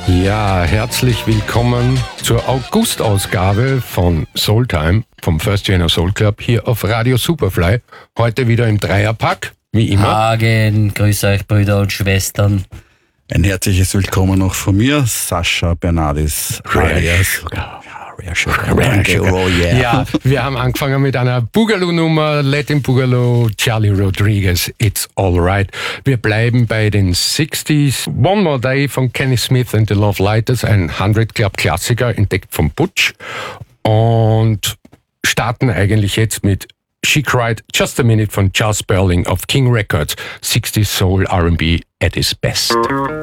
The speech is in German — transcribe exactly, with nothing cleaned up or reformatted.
Ja, herzlich willkommen zur August-Ausgabe von Soultime vom First Jänner Soul Club hier auf Radio Superfly. Heute wieder im Dreierpack, wie immer. Hagen, grüß euch Brüder und Schwestern. Ein herzliches Willkommen noch von mir, Sascha Bernardis. Rare Sugar. Rare Sugar. Rare Sugar. Oh yeah. Ja, wir haben angefangen mit einer Boogaloo-Nummer, Latin Boogaloo, Charlie Rodriguez, It's Alright. Wir bleiben bei den sixties. One More Day von Kenny Smith and the Love Lighters, ein hundred Club Klassiker, entdeckt von Butch. Und starten eigentlich jetzt mit She Cried Just a Minute von Charles Berling auf King Records. sixties Soul R and B at its best.